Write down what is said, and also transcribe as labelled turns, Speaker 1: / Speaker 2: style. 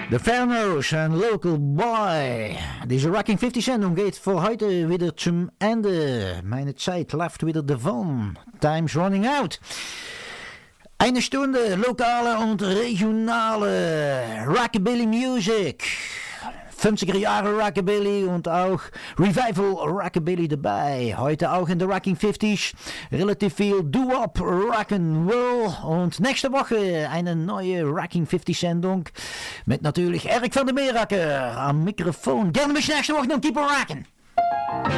Speaker 1: The Fernos and Local Boy. Diese Rocking 50 Sendung geht für heute wieder zum Ende. Meine Zeit läuft wieder davon. Time's running out. Eine Stunde lokale und regionale Rockabilly Music. 50er Jahre Rockabilly und auch Revival Rockabilly dabei. Heute auch in der Rocking 50s relativ viel Doo-Wop, Rock'n'Roll und nächste Woche eine neue Rocking 50 Sendung mit natürlich Erik van der Meeracker am Mikrofon. Gerne bis nächste Woche und keep on rockin'.